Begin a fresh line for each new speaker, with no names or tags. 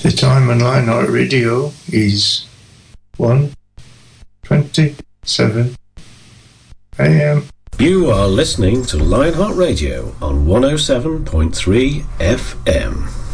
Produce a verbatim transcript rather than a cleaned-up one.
The time on Lionheart Radio is one twenty-seven a m.
You are listening to Lionheart Radio on one oh seven point three F M.